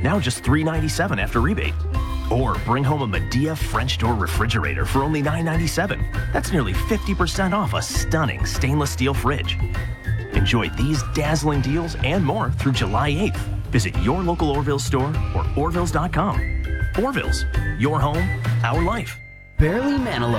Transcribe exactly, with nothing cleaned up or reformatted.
now just three ninety-seven after rebate. Or bring home a Medea French door refrigerator for only nine ninety-seven. That's nearly fifty percent off a stunning stainless steel fridge. Enjoy these dazzling deals and more through July eighth. Visit your local Orville store or orvilles dot com. Orville's, your home, our life. Barely Manilow.